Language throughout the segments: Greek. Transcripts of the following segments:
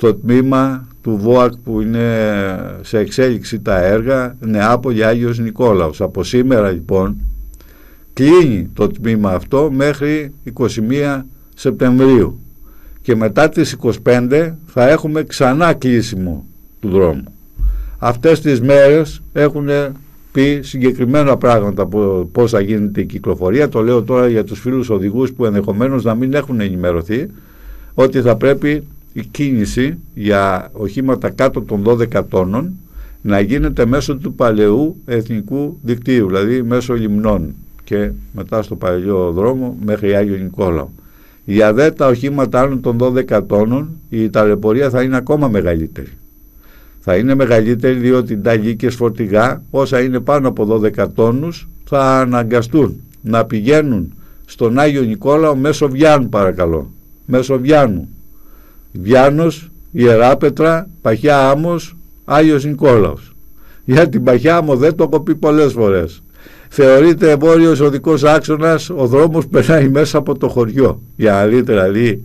στο τμήμα του ΒΟΑΚ που είναι σε εξέλιξη τα έργα, Νεάπολη Άγιος Νικόλαος. Από σήμερα λοιπόν κλείνει το τμήμα αυτό μέχρι 21 Σεπτεμβρίου και μετά τις 25 θα έχουμε ξανά κλείσιμο του δρόμου. Αυτές τις μέρες έχουν πει συγκεκριμένα πράγματα πώς θα γίνεται η κυκλοφορία. Το λέω τώρα για τους φίλους οδηγούς που ενδεχομένως να μην έχουν ενημερωθεί, ότι θα πρέπει η κίνηση για οχήματα κάτω των 12 τόνων να γίνεται μέσω του παλαιού εθνικού δικτύου, δηλαδή μέσω λιμνών και μετά στο παλαιό δρόμο μέχρι Άγιο Νικόλαο. Για δε τα οχήματα άνω των 12 τόνων η ταλαιπωρία θα είναι ακόμα μεγαλύτερη. Θα είναι μεγαλύτερη διότι τα λύκες φορτηγά όσα είναι πάνω από 12 τόνους θα αναγκαστούν να πηγαίνουν στον Άγιο Νικόλαο μέσω Βιάνου, παρακαλώ. Μέσω Βιάνου. Βιάνος, Ιεράπετρα, Παχιά Άμμος, Άγιος Νικόλαος. Για την Παχιά Άμμο δεν το έχω πει πολλές φορές. Θεωρείται βόρειος οδικός άξονας, ο δρόμος περνάει μέσα από το χωριό. Για να δείτε δηλαδή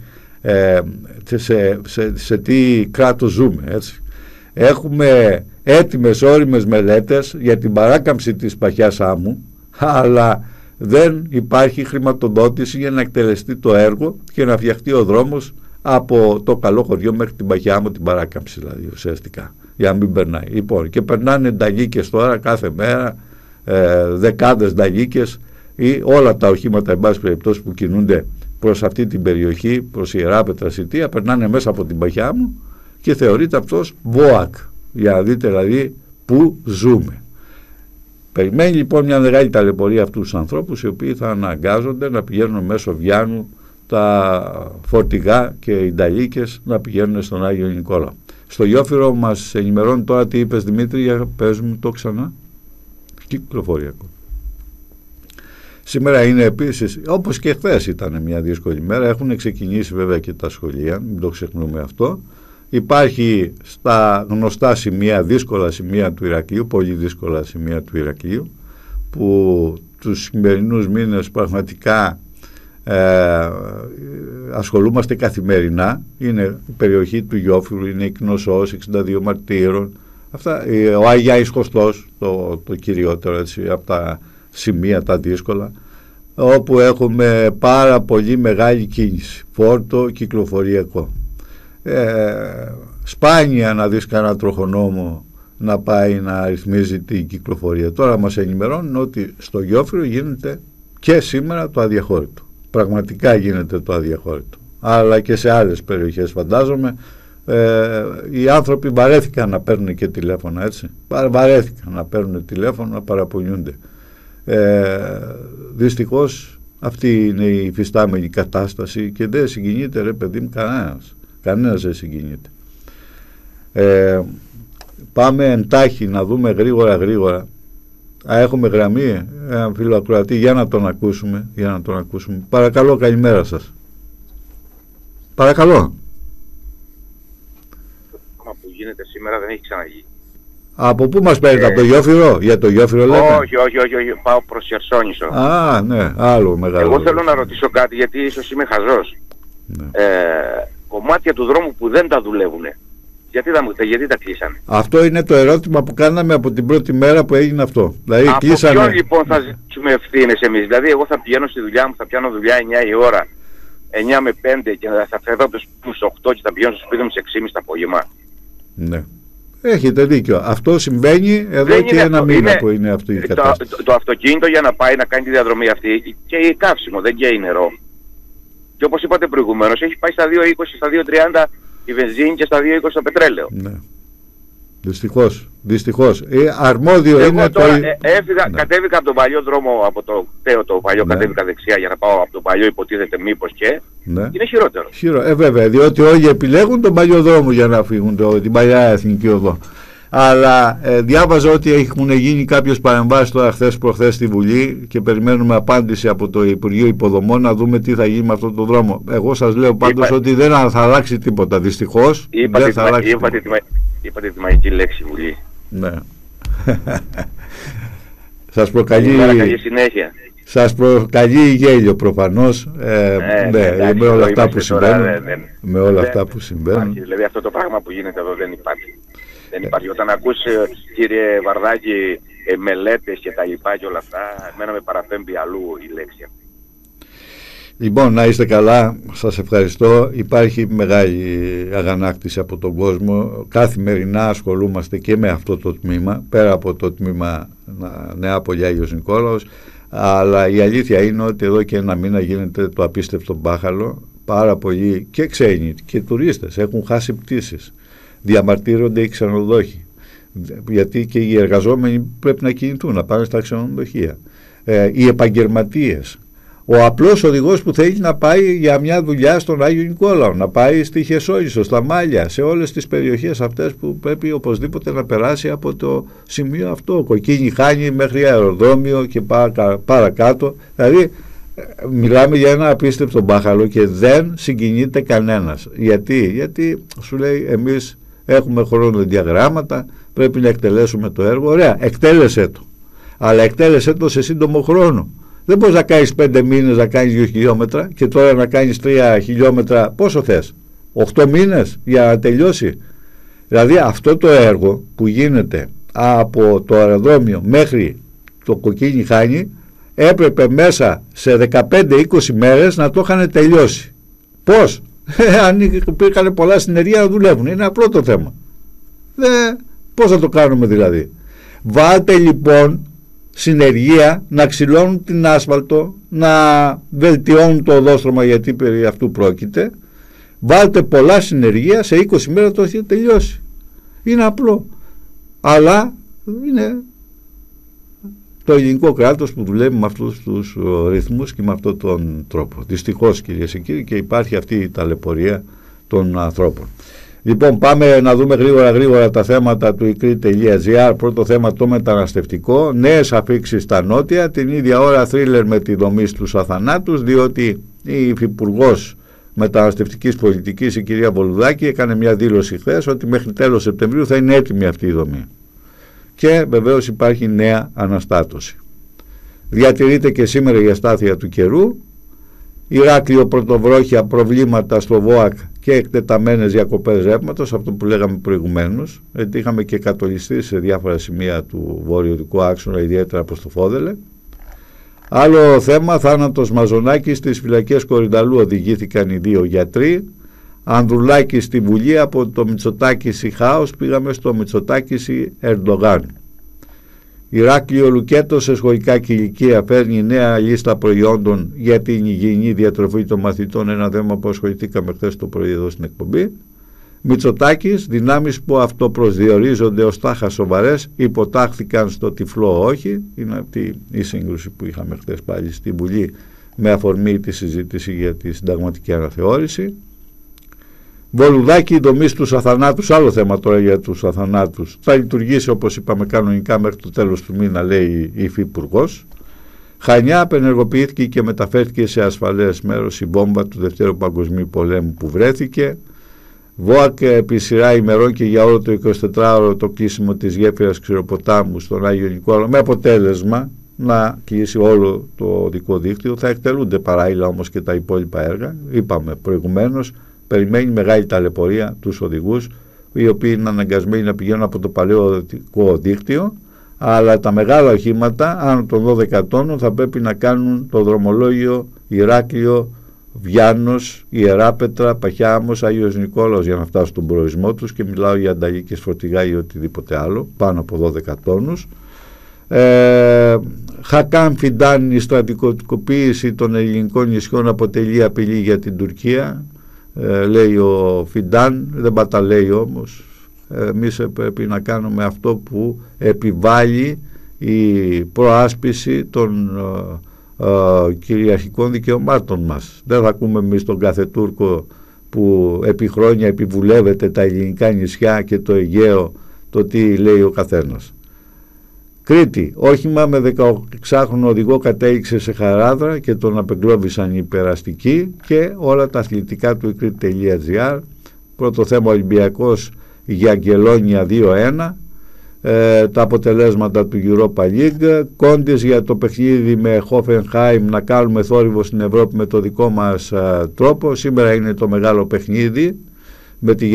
σε τι κράτος ζούμε, έτσι. Έχουμε έτοιμες όριμες μελέτες για την παράκαμψη της Παχιάς Άμμου, αλλά δεν υπάρχει χρηματοδότηση για να εκτελεστεί το έργο και να φτιαχτεί ο δρόμος από το καλό χωριό μέχρι την Παχιά Άμμο, την παράκαμψη δηλαδή ουσιαστικά, για να μην περνάει. Λοιπόν, και περνάνε νταλίκες τώρα κάθε μέρα, δεκάδες νταλίκες ή όλα τα οχήματα εν πάση περιπτώσει που κινούνται προς αυτή την περιοχή, προς Ιεράπετρα, Σιτία, περνάνε μέσα από την Παχιά Άμμο και θεωρείται αυτός ΒΟΑΚ, για να δείτε δηλαδή που ζούμε. Περιμένει λοιπόν μια μεγάλη ταλαιπωρία αυτούς τους ανθρώπους, οι οποίοι θα αναγκάζονται να πηγαίνουν μέσω Βιάνου τα φορτηγά και οι νταλίκες να πηγαίνουν στον Άγιο Νικόλαο. Στο Γιόφυρο μας ενημερώνει τώρα τι είπες, Δημήτρη, για πες μου το ξανά. Κυκλοφοριακό. Σήμερα είναι επίσης, όπως και χθες ήταν μια δύσκολη μέρα, έχουν ξεκινήσει βέβαια και τα σχολεία, μην το ξεχνούμε αυτό. Υπάρχει στα γνωστά σημεία, δύσκολα σημεία του Ηρακλείου, πολύ δύσκολα σημεία του Ηρακλείου, που τους σημερινούς μήνες πραγματικά ασχολούμαστε καθημερινά. Είναι η περιοχή του Γιόφυρου, είναι η Κνωσός, 62 Μαρτύρων, αυτά, ο Αγιάης Χωστός, το κυριότερο έτσι, από τα σημεία τα δύσκολα, όπου έχουμε πάρα πολύ μεγάλη κίνηση, φόρτο κυκλοφοριακό. Σπάνια να δεις κανένα τροχονόμο να πάει να ρυθμίζει την κυκλοφορία. Τώρα μας ενημερώνουν ότι στο Γιόφυρο γίνεται και σήμερα το αδιαχώρητο. Πραγματικά γίνεται το αδιαχώρητο. Αλλά και σε άλλες περιοχές φαντάζομαι. Οι άνθρωποι βαρέθηκαν να παίρνουν και τηλέφωνα, έτσι. Βαρέθηκαν να παίρνουν τηλέφωνα, να παραπονιούνται. Δυστυχώς αυτή είναι η υφιστάμενη κατάσταση και δεν συγκινείται, ρε παιδί μου, κανένας δεν συγκινείται. Πάμε εντάχει να δούμε γρήγορα. Έχουμε γραμμή, έναν φίλο ακροατή, για να τον ακούσουμε. Παρακαλώ, καλημέρα σας. Παρακαλώ. Που γίνεται σήμερα δεν έχει ξαναγίνει. Από πού μας παίρνετε, από το Γιόφυρο? Για το Γιόφυρο λέτε? Όχι, πάω προς Χερσόνησο. Α, ναι, άλλο μεγάλο. Εγώ θέλω να ρωτήσω κάτι, γιατί ίσως είμαι χαζός. Ναι. Κομμάτια του δρόμου που δεν τα δουλεύουν, γιατί τα κλείσανε? Αυτό είναι το ερώτημα που κάναμε από την πρώτη μέρα που έγινε αυτό. Δηλαδή, από κλείσανε... ποιον λοιπόν θα ζητήσουμε ευθύνες εμείς? Δηλαδή εγώ θα πηγαίνω στη δουλειά μου, θα πιάνω δουλειά 9 η ώρα, 9 με 5 και θα φεύγω από το σπίτι μου στις 8 και θα πηγαίνω στο σπίτι μου στις 6.30 το απόγευμα. Ναι. Έχετε δίκιο. Αυτό συμβαίνει εδώ δεν και ένα μήνα που είναι αυτή η κατάσταση. Το αυτοκίνητο για να πάει να κάνει τη διαδρομή αυτή και η καύσιμο, δεν καίει νερό. Και όπως είπατε προηγουμένως, έχει πάει στα 2.20, στα 2.30 η βενζίνη και στα 2.20 το πετρέλαιο. Ναι. Δυστυχώς. Αρμόδιο εγώ είναι τώρα, κατέβηκα από τον παλιό δρόμο, από το κτέο το παλιό, κατέβηκα δεξιά για να πάω από τον παλιό, υποτίθεται μήπως και είναι χειρότερο. Βέβαια, διότι όλοι επιλέγουν τον παλιό δρόμο για να φύγουν, την παλιά εθνική οδό. Αλλά διάβαζα ότι έχουν γίνει κάποιες παρεμβάσεις τώρα προχθές στη Βουλή και περιμένουμε απάντηση από το Υπουργείο Υποδομών να δούμε τι θα γίνει με αυτόν τον δρόμο. Εγώ σας λέω πάντως ότι δεν θα αλλάξει τίποτα. Δυστυχώς δεν θα αλλάξει τίποτα. Είπατε τη μαγική λέξη Βουλή. Ναι. Σας προκαλεί... Καλή συνέχεια. Σας προκαλεί γέλιο προφανώς, με όλα αυτά που συμβαίνουν. Με όλα αυτά που συμβαίνουν. Δηλαδή αυτό το πράγμα που γίνεται εδώ δεν υπάρχει. Δεν υπάρχει. Όταν ακούς, κύριε Βαρδάκη, μελέτες και τα λοιπά και όλα αυτά, εμένα με παραπέμπει αλλού η λέξη. Λοιπόν, να είστε καλά, σας ευχαριστώ. Υπάρχει μεγάλη αγανάκτηση από τον κόσμο. Καθημερινά ασχολούμαστε και με αυτό το τμήμα, πέρα από το τμήμα Νεάπολη Άγιος Νικόλαος. Αλλά η αλήθεια είναι ότι εδώ και ένα μήνα γίνεται το απίστευτο μπάχαλο. Πάρα πολλοί και ξένοι και τουρίστες έχουν χάσει πτήσεις. Διαμαρτύρονται οι ξενοδόχοι. Γιατί και οι εργαζόμενοι πρέπει να κινηθούν, να πάνε στα ξενοδοχεία. Οι επαγγελματίες. Ο απλός οδηγός που θέλει να πάει για μια δουλειά στον Άγιο Νικόλαο, να πάει στη Χεσόνησο, στα Μάλια, σε όλες τις περιοχές αυτές που πρέπει οπωσδήποτε να περάσει από το σημείο αυτό, Κοκκίνη Χάνη μέχρι αεροδρόμιο και παρακάτω. Δηλαδή μιλάμε για ένα απίστευτο μπάχαλο και δεν συγκινείται κανένας. Γιατί σου λέει εμείς έχουμε χρονοδιαγράμματα, πρέπει να εκτελέσουμε το έργο. Ωραία, εκτέλεσέ το, αλλά εκτέλεσέ το σε σύντομο χρόνο. Δεν μπορείς να κάνεις 5 μήνες να κάνεις 2 χιλιόμετρα και τώρα να κάνεις 3 χιλιόμετρα, πόσο θες, 8 μήνες για να τελειώσει. Δηλαδή αυτό το έργο που γίνεται από το αεροδρόμιο μέχρι το Κοκκίνη Χάνη έπρεπε μέσα σε 15-20 μέρες να το είχαν τελειώσει. Πώς? Αν υπήρχαν πολλά συνεργεία να δουλεύουν, είναι απλό το θέμα. Πώς θα το κάνουμε δηλαδή? Βάλτε λοιπόν συνεργεία να ξυλώνουν την άσφαλτο, να βελτιώνουν το οδόστρωμα, γιατί περί αυτού πρόκειται. Βάλτε πολλά συνεργεία, σε 20 μέρες το έχετε τελειώσει. Είναι απλό. Αλλά είναι το ελληνικό κράτος που δουλεύει με αυτούς τους ρυθμούς και με αυτόν τον τρόπο. Δυστυχώς, κυρίες και κύριοι, και υπάρχει αυτή η ταλαιπωρία των ανθρώπων. Λοιπόν, πάμε να δούμε γρήγορα τα θέματα του ikrit.gr. Πρώτο θέμα, το μεταναστευτικό. Νέες αφήξεις στα νότια. Την ίδια ώρα θρίλερ με τη δομή στους αθανάτους, διότι η Υφυπουργός Μεταναστευτικής Πολιτικής, η κυρία Βολουδάκη, έκανε μια δήλωση χθες ότι μέχρι τέλος Σεπτεμβρίου θα είναι έτοιμη αυτή η δομή. Και βεβαίως υπάρχει νέα αναστάτωση. Διατηρείται και σήμερα η αστάθεια του καιρού. Ηράκλειο, πρωτοβρόχια, προβλήματα στο ΒΟΑΚ και εκτεταμένες διακοπές ρεύματος, αυτό που λέγαμε προηγουμένως, γιατί είχαμε και κατολιστεί σε διάφορα σημεία του βορειοδικού άξονα, ιδιαίτερα προς το Φόδελε. Άλλο θέμα, θάνατος Μαζονάκης στις φυλακές Κορυνταλού, οδηγήθηκαν οι 2 γιατροί. Ανδρουλάκη στη Βουλή, από το Μητσοτάκη χάος πήγαμε στο Μητσοτάκη Ερντογάν. Ηράκλειο Λουκέτο σε σχολικά και ηλικία φέρνει νέα λίστα προϊόντων για την υγιεινή διατροφή των μαθητών, ένα θέμα που ασχοληθήκαμε χθες το πρωί εδώ στην εκπομπή. Μητσοτάκης, δυνάμεις που αυτοπροσδιορίζονται ως τάχα σοβαρές υποτάχθηκαν στο τυφλό όχι. Είναι αυτή η σύγκρουση που είχαμε χθες πάλι στη Βουλή με αφορμή τη συζήτηση για τη συνταγματική αναθεώρηση. Βολουδάκη, δομή στους αθανάτους, άλλο θέμα τώρα για τους αθανάτους. Θα λειτουργήσει όπως είπαμε κανονικά μέχρι το τέλος του μήνα, λέει η Υφυπουργός. Χανιά, απενεργοποιήθηκε και μεταφέρθηκε σε ασφαλές μέρος η βόμβα του Δευτέρου Παγκοσμίου Πολέμου που βρέθηκε. ΒΟΑΚ επί σειρά ημερών και για όλο το 24ωρο το κλείσιμο της γέφυρας Ξηροποτάμου στον Άγιο Νικόλαο, με αποτέλεσμα να κλείσει όλο το οδικό δίκτυο. Θα εκτελούνται παράλληλα όμως και τα υπόλοιπα έργα. Είπαμε προηγουμένως, περιμένει μεγάλη ταλαιπωρία τους οδηγούς, οι οποίοι είναι αναγκασμένοι να πηγαίνουν από το παλαιό οδικό δίκτυο, αλλά τα μεγάλα οχήματα άνω των 12 τόνων θα πρέπει να κάνουν το δρομολόγιο Ηράκλειο, Βιάννος, Ιεράπετρα, Παχιάμος, Άγιος Νικόλαος για να φτάσουν στον προορισμό τους, και μιλάω για Ανταλίκες, Φορτηγά ή οτιδήποτε άλλο πάνω από 12 τόνους. Χακάν Φιντάν, η στρατικοποίηση των ελληνικών νησιών αποτελεί απειλή για την Τουρκία, λέει ο Φιντάν. Δεν παταλέει όμως. Εμείς πρέπει να κάνουμε αυτό που επιβάλλει η προάσπιση των κυριαρχικών δικαιωμάτων μας. Δεν θα ακούμε εμείς τον κάθε Τούρκο που επί χρόνια επιβουλεύεται τα ελληνικά νησιά και το Αιγαίο, το τι λέει ο καθένας. Κρήτη, όχημα με 16χρονο οδηγό κατέληξε σε χαράδρα και τον απεγκλώβησαν οι περαστικοί, και όλα τα αθλητικά του ikrit.gr. Πρώτο θέμα, Ολυμπιακός για Αγγελόνια 2-1. τα αποτελέσματα του Europa League. Κόντες για το παιχνίδι με Hoffenheim, να κάνουμε θόρυβο στην Ευρώπη με το δικό μας τρόπο. Σήμερα είναι το μεγάλο παιχνίδι με τη